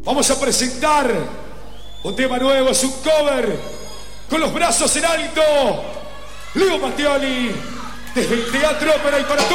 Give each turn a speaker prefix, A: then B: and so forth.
A: Vamos a presentar un tema nuevo, es un cover con los brazos en alto. Leo Mattioli, desde el Teatro Ópera y para todos.